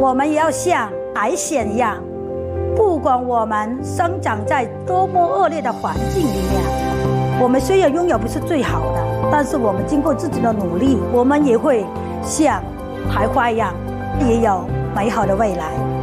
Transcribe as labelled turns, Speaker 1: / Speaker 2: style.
Speaker 1: 我们也要像苔藓一样，不管我们生长在多么恶劣的环境里面，我们虽然拥有不是最好的，但是我们经过自己的努力，我们也会像苔花一样，也有美好的未来。